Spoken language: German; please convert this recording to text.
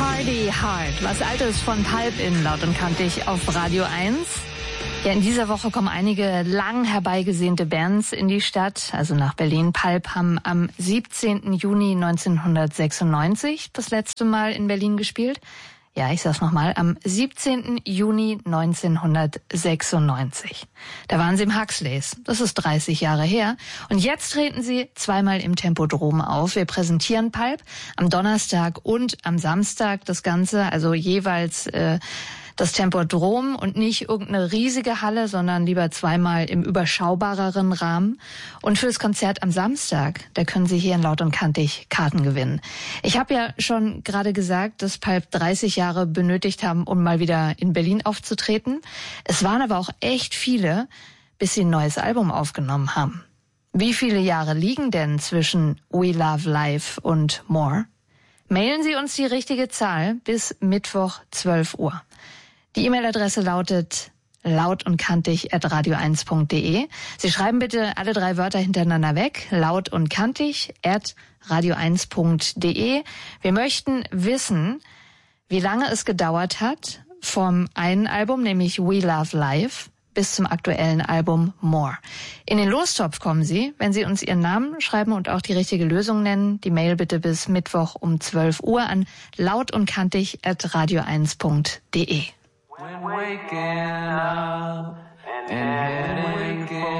Party Hard, was Altes von Pulp in Laut und Kantig auf Radio 1. Ja, in dieser Woche kommen einige lang herbeigesehnte Bands in die Stadt, also nach Berlin. Pulp haben am 17. Juni 1996 das letzte Mal in Berlin gespielt. Ja, ich sag's nochmal, am 17. Juni 1996. Da waren sie im Huxleys. Das ist 30 Jahre her. Und jetzt treten sie zweimal im Tempodrom auf. Wir präsentieren Pulp am Donnerstag und am Samstag das Ganze, also jeweils das Tempodrom und nicht irgendeine riesige Halle, sondern lieber zweimal im überschaubareren Rahmen. Und für das Konzert am Samstag, da können Sie hier in Laut und Kantig Karten gewinnen. Ich habe ja schon gerade gesagt, dass Pulp 30 Jahre benötigt haben, um mal wieder in Berlin aufzutreten. Es waren aber auch echt viele, bis sie ein neues Album aufgenommen haben. Wie viele Jahre liegen denn zwischen We Love Life und More? Mailen Sie uns die richtige Zahl bis Mittwoch 12 Uhr. Die E-Mail-Adresse lautet lautundkantig@radio1.de. Sie schreiben bitte alle 3 Wörter hintereinander weg, lautundkantig@radio1.de. Wir möchten wissen, wie lange es gedauert hat vom einen Album, nämlich We Love Life, bis zum aktuellen Album More. In den Lostopf kommen Sie, wenn Sie uns Ihren Namen schreiben und auch die richtige Lösung nennen. Die Mail bitte bis Mittwoch um 12 Uhr an lautundkantig@radio1.de. When waking up and heading for